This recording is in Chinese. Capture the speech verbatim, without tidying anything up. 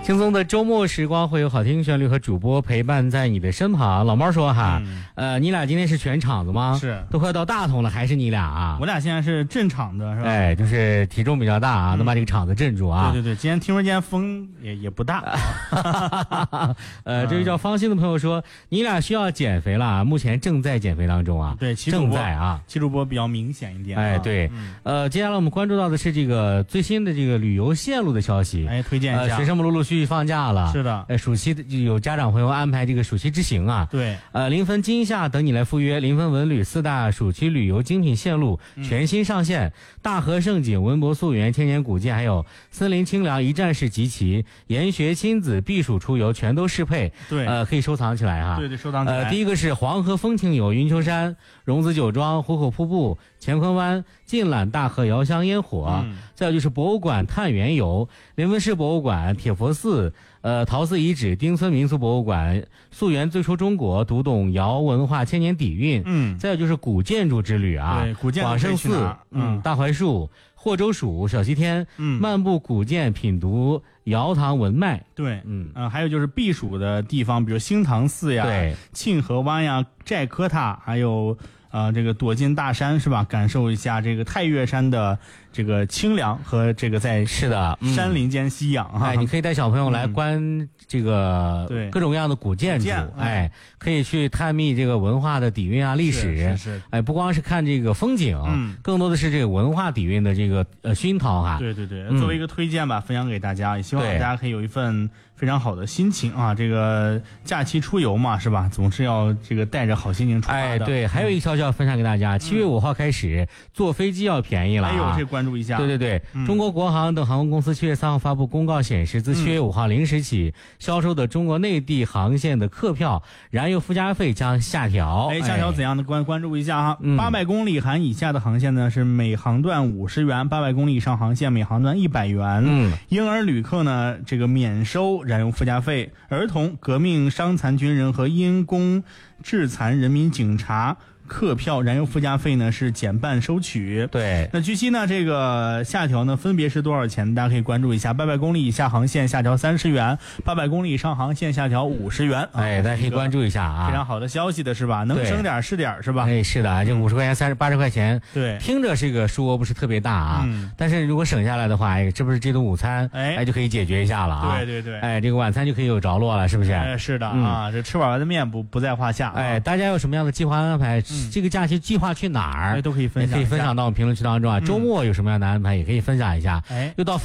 轻松的周末时光会有好听旋律和主播陪伴在你的身旁。老猫说哈、嗯、呃你俩今天是全场子吗？ 是， 都快到大同了还是你俩啊？ 我俩现在是镇场的是吧？ 哎，就是体重比较大啊、嗯、能把这个场子镇住啊。 对对对，今天听说今天风也也不大、 啊、呃这位叫方心的朋友说你俩需要减肥了啊，目前正在减肥当中啊。 对， 正在啊， 齐主播比较明显一点、啊、 哎对、嗯、呃接下来我们关注到的是这个最新的这个旅游线路的消息。 哎，推荐一下、 呃、学生们陆陆续续放假了。 是的， 呃暑期的有家长朋友安排这个暑期之行啊。 对， 呃临汾今夏等你来赴约，临汾文旅四大暑期旅游精品线路全新上线、嗯、大河盛景、文博溯源、千年古建还有森林清凉一站式集齐，研学亲子避暑出游全都适配。 对， 呃可以收藏起来哈。 对对，收藏起来。 呃第一个是黄河风情游云丘山、荣子酒庄、虎口瀑布、乾坤湾，尽览大河遥香烟火、嗯、再有就是博物馆探园游，临汾市博物馆、铁佛寺、呃陶寺遗址、丁村民俗博物馆，溯源最初中国，读懂尧文化千年底蕴。 嗯， 再有就是古建筑之旅啊， 对，古建筑广胜寺、 嗯， 嗯大槐树、霍州署、小西天， 嗯， 漫步古建，品读尧唐文脉。 对， 嗯呃，还有就是避暑的地方，比如兴唐寺呀， 对， 沁河湾呀，寨科塔，还有呃这个躲进大山是吧？感受一下这个太岳山的这个清凉和这个在是的山林间吸氧哈、 嗯。哎，你可以带小朋友来观这个对各种各样的古建筑， 嗯、 哎，可以去探秘这个文化的底蕴啊、历史。 是是是。 哎，不光是看这个风景， 嗯， 更多的是这个文化底蕴的这个呃熏陶哈。 对对对，作为一个推荐吧，嗯、分享给大家，也希望大家可以有一份非常好的心情啊。这个假期出游嘛，是吧？总是要这个带着好心情出发的。 哎，对，还有一个消息要分享给大家，七、嗯、月五号开始坐飞机要便宜了、啊。 哎呦，这关注一下。 对对对、嗯，中国国航等航空公司七月三号发布公告显示，自七月五号零时起、嗯、销售的中国内地航线的客票燃油附加费将下调。 哎，下调怎样的关、哎、关注一下哈。八百公里含以下的航线呢是每航段五十元，八百公里以上航线每航段一百元。 嗯， 婴儿旅客呢这个免收燃油附加费，儿童、革命伤残军人和因公致残人民警察客票燃油附加费呢是减半收取。 对， 那据悉呢这个下调呢分别是多少钱，大家可以关注一下。八百公里以下航线下调三十元，八百公里以上航线下调五十元。 哎，大家可以关注一下啊， 非常好的消息的是吧？能省点是点是吧？ 哎，是的，这五十块钱、三十八十块钱， 对， 听着这个数额不是特别大啊，嗯，但是如果省下来的话，哎，这不是这顿午餐， 哎， 哎就可以解决一下了啊。 对对对， 哎，这个晚餐就可以有着落了，是不是？ 哎，是的、嗯、啊，这吃碗完的面不不在话下、啊。 哎，大家有什么样的计划安排？嗯、这个假期计划去哪儿？ 都可以分享， 可以分享到我们评论区当中啊。嗯、周末有什么样的安排，也可以分享一下。 哎， 又到